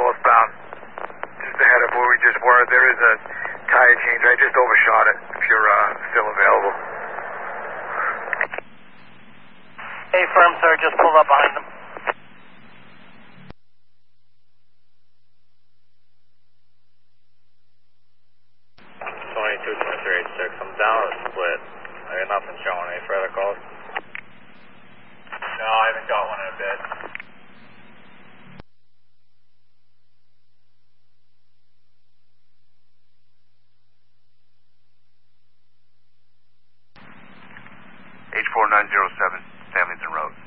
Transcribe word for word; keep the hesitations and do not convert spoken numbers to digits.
northbound, just ahead of where we just were. There is a tire change. I just overshot it, if you're uh, still available. Hey, firm, sir, just pulled up behind them. twenty-two twenty-three eighty-six, I'm down at split. I got nothing showing. Any further calls? No, I haven't got one in a bit. H four nine zero seven, Stanleyton Road.